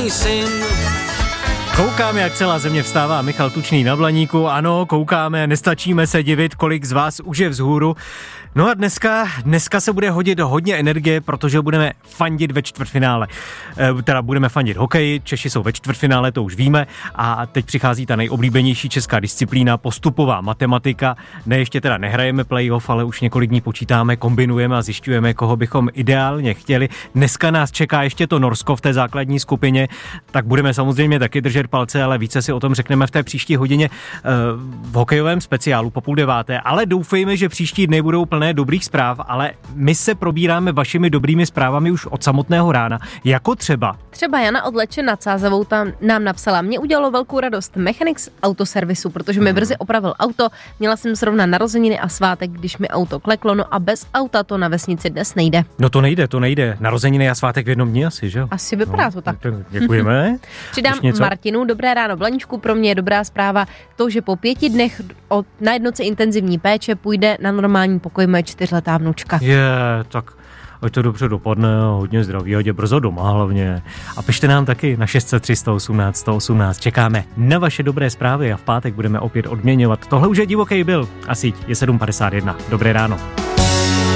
první syn. Koukáme, jak celá země vstává. Michal Tučný na Blaníku. Ano, koukáme, nestačíme se divit, kolik z vás už je vzhůru. No a dneska se bude hodit hodně energie, protože budeme fandit ve čtvrtfinále. Teda budeme fandit hokej, Češi jsou ve čtvrtfinále, to už víme. A teď přichází ta nejoblíbenější česká disciplína, postupová matematika. Ne, ještě teda nehrajeme playoff, ale už několik dní počítáme, kombinujeme a zjišťujeme, koho bychom ideálně chtěli. Dneska nás čeká ještě to Norsko v té základní skupině, tak budeme samozřejmě taky držet palce, ale více si o tom řekneme v té příští hodině v hokejovém speciálu po 8:30. Ale doufejme, že příští dny budou plné dobrých zpráv, ale my se probíráme vašimi dobrými zprávami už od samotného rána. Jako třeba Jana od Leče nad Sázavou tam nám napsala: mě udělalo velkou radost mechanik z autoservisu, protože mi brzy opravil auto, měla jsem zrovna narozeniny a svátek, když mi auto kleklo, no a bez auta to na vesnici dnes nejde. No to nejde. Narozeniny a svátek v jednom dni asi, že jo? Asi vypadá to tak. Děkujeme. Přidám Martinu: dobré ráno Blaníčku, pro mě je dobrá zpráva to, že po 5 dnech na jednoce intenzivní péče půjde na normální pokoj moje 4letá vnučka. Tak ať to dobře dopadne, hodně zdraví, ať je brzo doma hlavně. A pište nám taky na 603 118 118. Čekáme na vaše dobré zprávy a v pátek budeme opět odměňovat. Tohle už je Divokej byl a síť je 7:51. Dobré ráno.